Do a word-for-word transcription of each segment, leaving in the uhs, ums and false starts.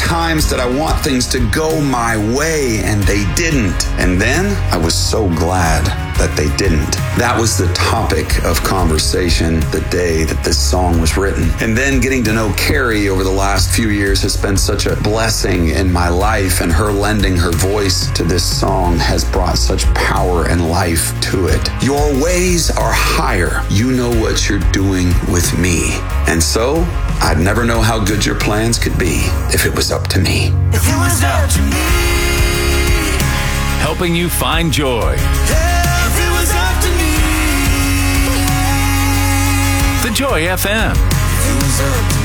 times did I want things to go my way and they didn't? And then I was so glad that they didn't. That was the topic of conversation the day that this song was written. And then getting to know Carrie over the last few years has been such a blessing in my life, and her lending her voice to this song has brought such power and life to it. Your ways are higher. You know what you're doing with me. And so, I'd never know how good your plans could be if it was up to me. If it was up to me. Helping you find joy. Yeah, if it was up to me. The Joy F M. If it was up to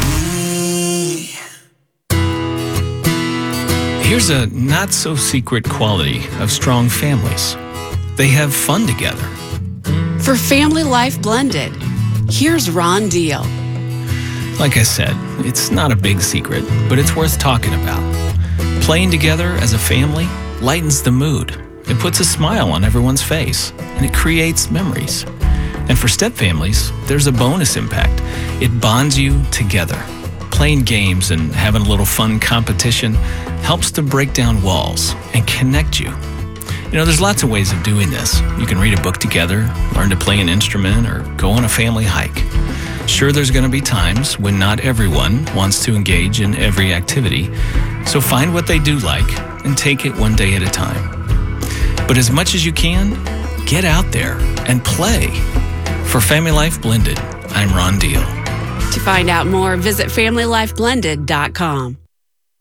me. Here's a not-so-secret quality of strong families. They have fun together. For Family Life Blended, here's Ron Deal. Like I said, it's not a big secret, but it's worth talking about. Playing together as a family lightens the mood. It puts a smile on everyone's face, and it creates memories. And for step families, there's a bonus impact. It bonds you together. Playing games and having a little fun competition helps to break down walls and connect you. You know, there's lots of ways of doing this. You can read a book together, learn to play an instrument, or go on a family hike. Sure, there's going to be times when not everyone wants to engage in every activity, so find what they do like and take it one day at a time. But as much as you can, get out there and play. For Family Life Blended, I'm Ron Deal. To find out more, visit family life blended dot com.